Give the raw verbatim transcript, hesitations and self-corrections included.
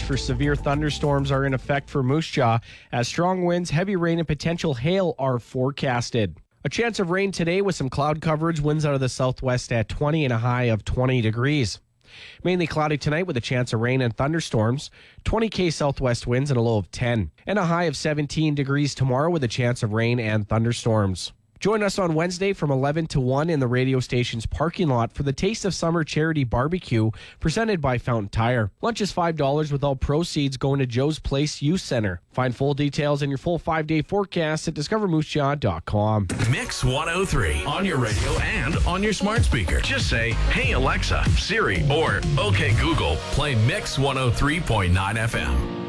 for severe thunderstorms are in effect for Moose Jaw as strong winds, heavy rain, and potential hail are forecasted. A chance of rain today with some cloud coverage, winds out of the southwest at twenty and a high of twenty degrees. Mainly cloudy tonight with a chance of rain and thunderstorms, twenty kilometer southwest winds and a low of ten, and a high of seventeen degrees tomorrow with a chance of rain and thunderstorms. Join us on Wednesday from eleven to one in the radio station's parking lot for the Taste of Summer Charity Barbecue presented by Fountain Tire. Lunch is five dollars with all proceeds going to Joe's Place Youth Center. Find full details and your full five-day forecast at discover moose jaw dot com. Mix one oh three on your radio and on your smart speaker. Just say, hey Alexa, Siri, or okay Google, play Mix one oh three point nine F M.